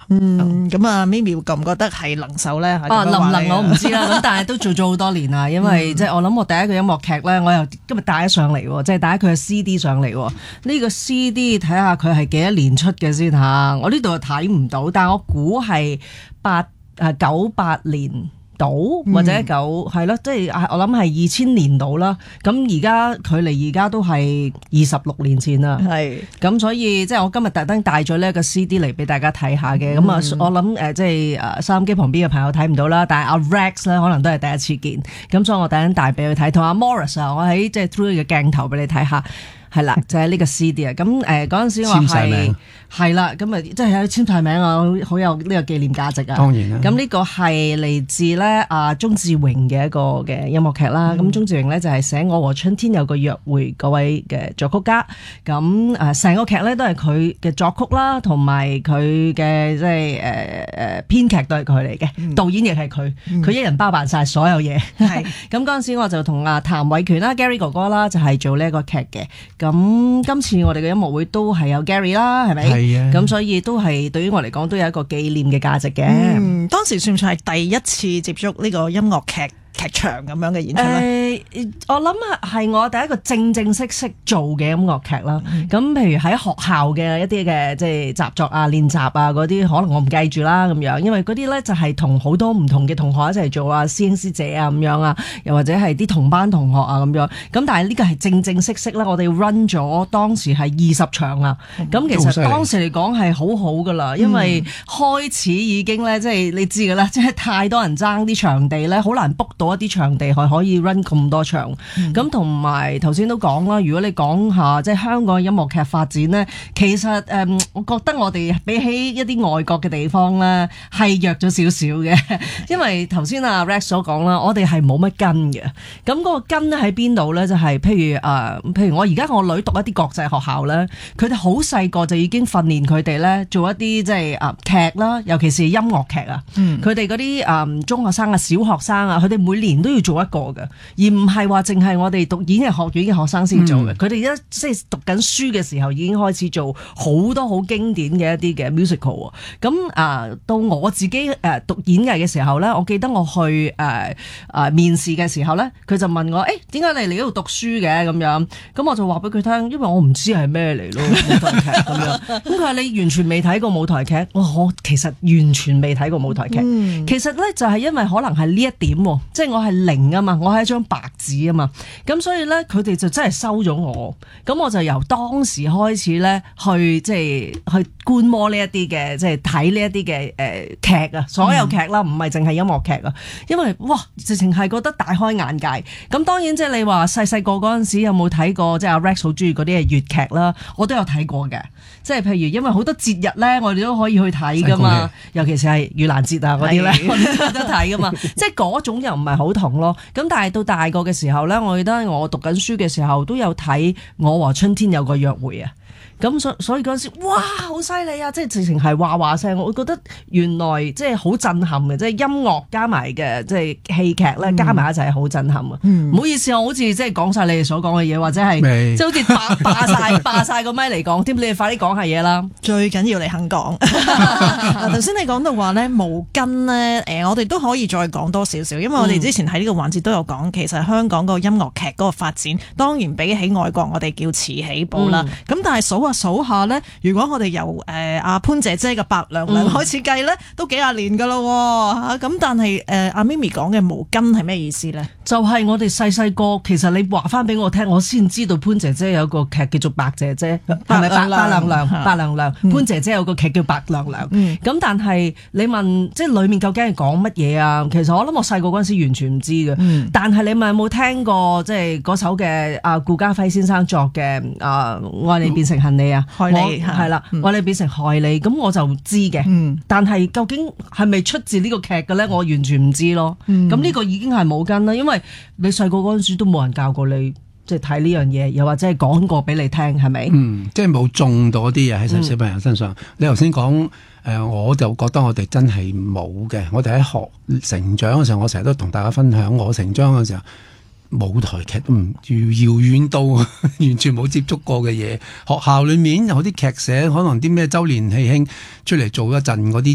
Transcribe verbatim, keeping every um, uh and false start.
嗯，咁啊 Mimi 覺唔覺得係能手咧？ 啊，能唔能我唔知啦，咁但係都做咗好多年啦，因為即係我諗我第一個音樂劇咧，我又今日帶咗上嚟，即係帶佢嘅 C D 上嚟。呢個 C D 睇下佢係幾多年出嘅先吓，我呢度又睇唔到，但係我估係八誒九八年到或者九係咯，即係我諗係二千年到啦。咁而家距離而家都係二十六年前啦。係咁，所以即係我今日特登帶咗呢一個 C D 嚟俾大家睇下嘅。咁啊、嗯，我諗誒，即係誒收音機旁邊嘅朋友睇唔到啦，但係阿 Rex 咧可能都係第一次見。咁所以我特登帶俾佢睇，同阿 Morris 啊，我喺即係 through 嘅鏡頭俾你睇下。係啦，就係、是、呢個 C D 啊！咁誒嗰陣時我係係啦，咁啊即係有簽晒名啊，好有呢個紀念價值啊！當然啦。咁呢個係嚟自咧啊鍾志榮嘅一個嘅音樂劇啦。咁鍾志榮咧就係寫《我和春天有個約會》嗰位嘅作曲家。咁誒成個劇咧都係佢嘅作曲啦，同埋佢嘅即係誒誒編劇都係佢嚟嘅，嗯、導演亦係佢，佢、嗯、一人包辦晒所有嘢。係咁嗰陣時我就同阿譚偉權啦、Gary 哥哥啦，就係做呢一個劇嘅。咁今次我哋嘅音樂會都係有 Gary 啦，係咪？係啊。咁所以都係對於我嚟講都有一個紀念嘅價值嘅。嗯，當時算唔算係第一次接觸呢個音樂劇劇場咁樣嘅演出咧？誒、呃，我諗係我第一個正正式式做嘅音樂劇啦。咁、嗯、譬如喺學校嘅一啲嘅即係習作啊、練習啊嗰啲，可能我唔計住啦咁樣，因為嗰啲咧就係同好多唔同嘅同學一齊做啊，師兄師姐啊咁樣啊，又或者係啲同班同學啊咁樣。咁但係呢個係正正式式啦，我哋 run 咗當時係二十場啊。咁、嗯、其實當時嚟講係好好噶啦，因為開始已經咧，即係你知噶啦，即係太多人爭啲場地咧，好難 book 到。一啲場地係可以 run 咁多場，咁同埋頭先都講啦。如果你講下即係香港音樂劇發展呢，其實誒、嗯，我覺得我哋比起一啲外國嘅地方呢，係弱咗少少嘅。因為頭先阿 Rex 所講啦，我哋係冇乜根嘅。咁嗰個根喺邊度呢？就係、是、譬如誒、呃，譬如我而家我女讀一啲國際學校呢，佢哋好細個就已經訓練佢哋呢做一啲即係誒劇啦，尤其是音樂劇啊。佢哋嗰啲誒中學生啊、小學生啊，佢哋每年都要做一個嘅，而唔係話淨係我哋讀演藝學院嘅學生先做嘅。佢哋一即係讀緊書嘅時候，已經開始做好多好經典嘅一啲嘅 musical。咁啊，到我自己誒讀演藝嘅時候咧，我記得我去誒誒、呃、面試嘅時候咧，佢就問我：誒點解你嚟呢度讀書嘅？咁樣，咁我就話俾佢聽，因為我唔知係咩嚟咯，舞台劇咁樣。咁佢話你完全未睇過舞台劇，我我其實完全未睇過舞台劇。嗯、其實咧就係因為可能係呢一點，即係我係零啊嘛，我係一張白紙啊嘛，咁所以咧佢哋就真係收咗我，咁我就由當時開始咧去即係去觀摩呢一啲嘅即係睇呢一啲嘅誒劇啊，所有劇啦，唔係淨係音樂劇啊，因為哇，直情係覺得大開眼界。咁當然即係你話細細個嗰陣時有冇睇過，即係阿 Rex 好中意嗰啲嘅粵劇啦，我都有睇過嘅。即係譬如因為好多節日咧，我哋都可以去睇噶嘛，尤其是係盂蘭節啊嗰啲咧，我哋都得睇噶嘛。即係嗰種又唔係好同咯。咁但係到大個嘅時候咧，我記得我讀緊書嘅時候都有睇《我和春天有個約會》啊。咁所所以嗰陣時，哇，好犀利啊！即係直情係話話聲，我覺得原來即係好震撼嘅，即係音樂加埋嘅即係戲劇咧，加埋一齊係好震撼啊！唔、嗯、好意思，我好似即係講晒你哋所講嘅嘢，或者係即係好似霸霸晒霸晒個咪嚟講，添你哋快啲講下嘢啦！最緊要你肯講。嗱，頭先你講到話咧毛根咧，誒，我哋都可以再講多少少，因為我哋之前喺呢個環節都有講，其實香港個音樂劇嗰個發展，當然比起外國我哋叫遲起步啦。咁、嗯、但係數數下咧，如果我哋由誒阿、呃、潘姐姐嘅白娘娘開始計咧，嗯、都幾廿年噶咯吓。咁但係誒阿 Mimi 講嘅毛根係咩意思咧？就係我哋細細個，其實你話翻俾我聽，我先知道潘姐姐有個劇叫做白姐姐，係咪白白娘娘？白娘娘，潘姐姐有個劇叫白娘娘。咁、嗯、但係你問，即係裏面究竟係講乜嘢啊？其實我諗我細個嗰陣時完全唔知嘅。嗯、但係你問有冇聽過，即係嗰首嘅阿顧嘉輝先生作嘅啊，愛你變成恨你啊，害你係啦，愛你變成害你，咁我就知嘅。嗯、但係究竟係咪出自呢個劇嘅咧？我完全唔知咯。咁呢、嗯、個已經係冇根啦，因為你細個嗰陣時都冇人教過你，即係睇呢樣嘢，又或者係講過俾你聽，係咪？嗯，即係冇種到啲嘢喺細小朋友身上。嗯、你頭先講誒，我就覺得我哋真係冇嘅。我哋喺學成長嘅時候，我成日都同大家分享，我成長嘅時候。舞台劇都唔遙遙遠到完全冇接觸過嘅嘢，學校裏面有啲劇社可能啲咩周年喜慶出嚟做一陣嗰啲。